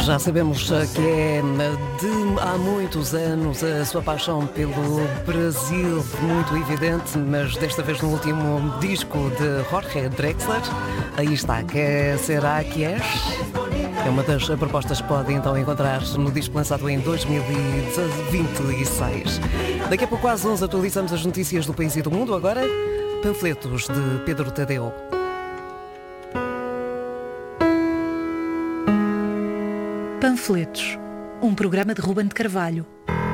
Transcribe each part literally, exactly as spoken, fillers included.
Já sabemos que é de há muitos anos a sua paixão pelo Brasil muito evidente, mas desta vez no último disco de Jorge Drexler. Aí está, que será que és? É uma das propostas que pode então encontrar no disco lançado em dois mil e vinte e seis. Daqui a pouco às onze atualizamos as notícias do país e do mundo. Agora, panfletos de Pedro Tadeu. Panfletos, um programa de Ruben de Carvalho,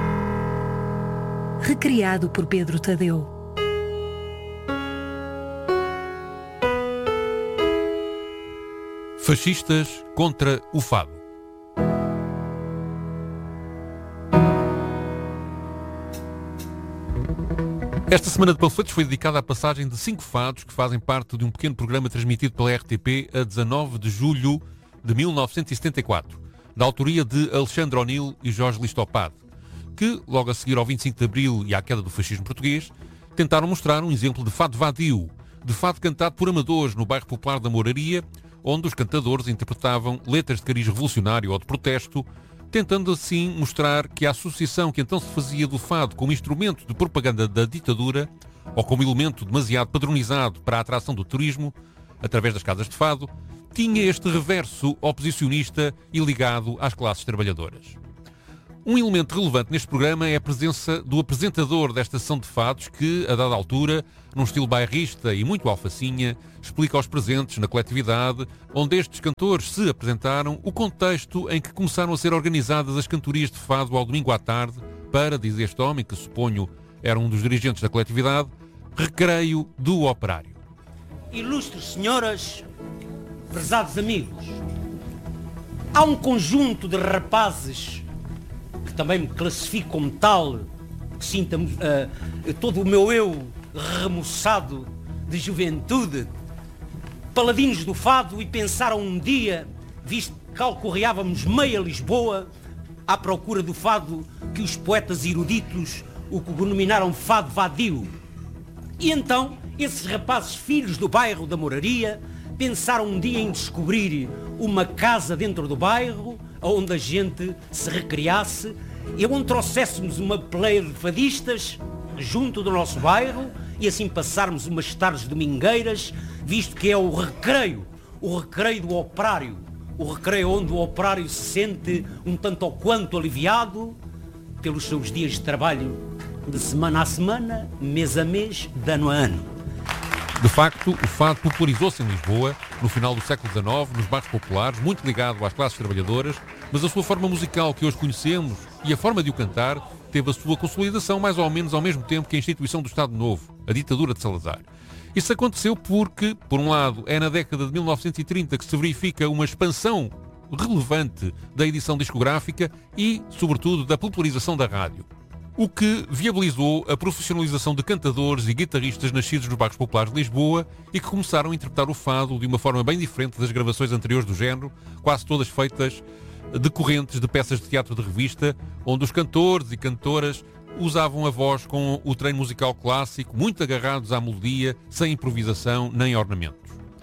recriado por Pedro Tadeu. Fascistas contra o fado. Esta semana de panfletos foi dedicada à passagem de cinco fados que fazem parte de um pequeno programa transmitido pela R T P a dezanove de julho de mil novecentos e setenta e quatro. Da autoria de Alexandre O'Neill e Jorge Listopade, que, logo a seguir ao vinte e cinco de abril e à queda do fascismo português, tentaram mostrar um exemplo de fado vadio, de fado cantado por amadores no bairro popular da Moraria, onde os cantadores interpretavam letras de cariz revolucionário ou de protesto, tentando assim mostrar que a associação que então se fazia do fado como instrumento de propaganda da ditadura, ou como elemento demasiado padronizado para a atração do turismo, através das casas de fado, tinha este reverso oposicionista e ligado às classes trabalhadoras. Um elemento relevante neste programa é a presença do apresentador desta sessão de fados que, a dada altura, num estilo bairrista e muito alfacinha, explica aos presentes na coletividade onde estes cantores se apresentaram o contexto em que começaram a ser organizadas as cantorias de fado ao domingo à tarde para, diz este homem, que suponho era um dos dirigentes da coletividade, recreio do operário. Ilustres senhoras, prezados amigos, há um conjunto de rapazes que também me classifico como tal, que sinta uh, todo o meu eu remoçado de juventude, paladinos do fado, e pensaram um dia, visto que calcorreávamos meia Lisboa à procura do fado que os poetas eruditos o cognominaram fado vadio. E então esses rapazes filhos do bairro da Moraria pensaram um dia em descobrir uma casa dentro do bairro onde a gente se recriasse e onde trouxéssemos uma peleia de fadistas junto do nosso bairro e assim passarmos umas tardes domingueiras, visto que é o recreio, o recreio do operário, o recreio onde o operário se sente um tanto ou quanto aliviado pelos seus dias de trabalho de semana a semana, mês a mês, de ano a ano. De facto, o fado popularizou-se em Lisboa, no final do século dezenove, nos bairros populares, muito ligado às classes trabalhadoras, mas a sua forma musical que hoje conhecemos e a forma de o cantar teve a sua consolidação mais ou menos ao mesmo tempo que a instituição do Estado Novo, a ditadura de Salazar. Isso aconteceu porque, por um lado, é na década de mil novecentos e trinta que se verifica uma expansão relevante da edição discográfica e, sobretudo, da popularização da rádio, o que viabilizou a profissionalização de cantadores e guitarristas nascidos nos bairros populares de Lisboa e que começaram a interpretar o fado de uma forma bem diferente das gravações anteriores do género, quase todas feitas decorrentes de peças de teatro de revista, onde os cantores e cantoras usavam a voz com o treino musical clássico, muito agarrados à melodia, sem improvisação nem ornamentos.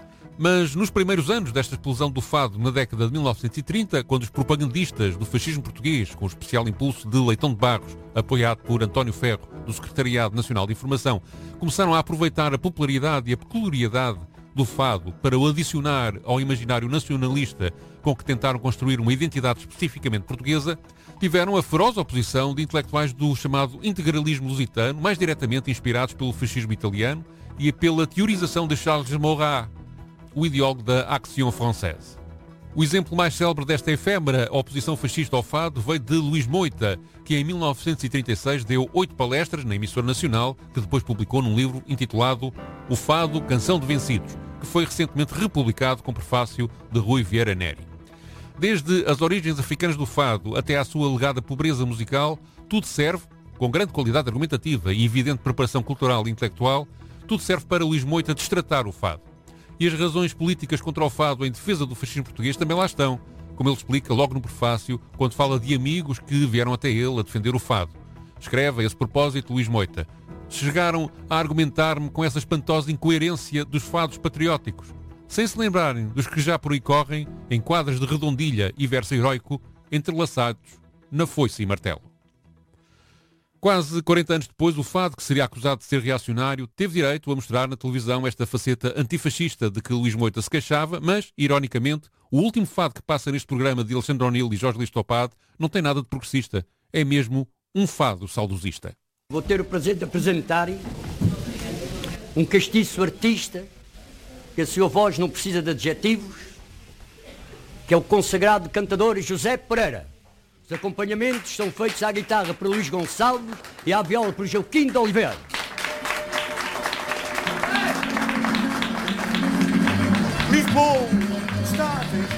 Mas nos primeiros anos desta explosão do fado na década de mil novecentos e trinta, quando os propagandistas do fascismo português, com o especial impulso de Leitão de Barros, apoiado por António Ferro, do Secretariado Nacional de Informação, começaram a aproveitar a popularidade e a peculiaridade do fado para o adicionar ao imaginário nacionalista com que tentaram construir uma identidade especificamente portuguesa, tiveram a feroz oposição de intelectuais do chamado integralismo lusitano, mais diretamente inspirados pelo fascismo italiano e pela teorização de Charles Maurras, o ideólogo da Action Française. O exemplo mais célebre desta efêmera oposição fascista ao fado veio de Luís Moita, que em mil novecentos e trinta e seis deu oito palestras na emissora nacional, que depois publicou num livro intitulado O Fado, Canção de Vencidos, que foi recentemente republicado com prefácio de Rui Vieira Neri. Desde as origens africanas do fado até à sua alegada pobreza musical, tudo serve, com grande qualidade argumentativa e evidente preparação cultural e intelectual, tudo serve para Luís Moita destratar o fado. E as razões políticas contra o fado em defesa do fascismo português também lá estão, como ele explica logo no prefácio, quando fala de amigos que vieram até ele a defender o fado. Escreve a esse propósito Luís Moita: chegaram a argumentar-me com essa espantosa incoerência dos fados patrióticos. sem se lembrarem dos que já por aí correm em quadras de redondilha e verso heroico, entrelaçados na foice e martelo. Quase quarenta anos depois, o fado, que seria acusado de ser reacionário, teve direito a mostrar na televisão esta faceta antifascista de que Luís Moita se queixava, mas, ironicamente, o último fado que passa neste programa de Alexandre O'Neill e Jorge Luís Topade não tem nada de progressista. É mesmo um fado saudosista. Vou ter o prazer de apresentar um castiço artista, que a sua voz não precisa de adjetivos, que é o consagrado cantador José Pereira. Os acompanhamentos são feitos à guitarra por Luís Gonçalves e à viola por Joaquim de Oliveira. Lisboa, está